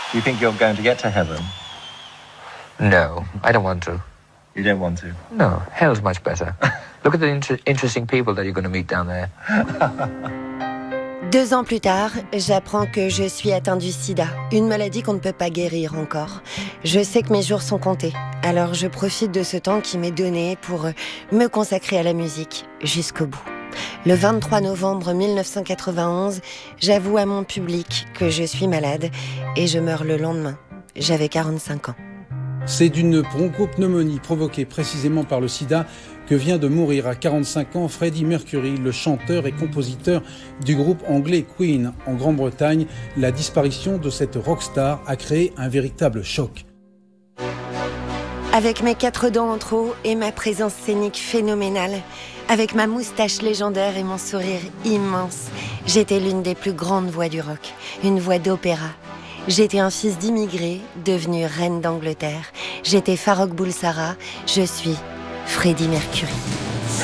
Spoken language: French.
Do you think you're going to get to heaven? No, I don't want to. You don't want to? No, hell's much better. Look at the interesting people that you're going to meet down there. 2 ans plus tard, j'apprends que je suis atteint du sida, une maladie qu'on ne peut pas guérir encore. Je sais que mes jours sont comptés, alors je profite de ce temps qui m'est donné pour me consacrer à la musique jusqu'au bout. Le 23 novembre 1991, j'avoue à mon public que je suis malade et je meurs le lendemain. J'avais 45 ans. C'est d'une bronchopneumonie provoquée précisément par le sida que vient de mourir à 45 ans Freddie Mercury, le chanteur et compositeur du groupe anglais Queen. En Grande-Bretagne, la disparition de cette rockstar a créé un véritable choc. Avec mes 4 dents en trop et ma présence scénique phénoménale, avec ma moustache légendaire et mon sourire immense, j'étais l'une des plus grandes voix du rock, une voix d'opéra. J'étais un fils d'immigrés, devenu reine d'Angleterre. J'étais Farrokh Bulsara, je suis Freddie Mercury.